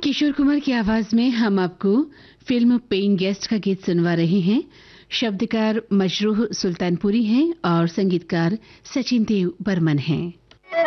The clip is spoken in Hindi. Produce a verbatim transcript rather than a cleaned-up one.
किशोर कुमार की आवाज में हम आपको फिल्म पेइंग गेस्ट का गीत सुनवा रहे हैं। शब्दकार मजरूह सुल्तानपुरी हैं और संगीतकार सचिन देव बर्मन हैं।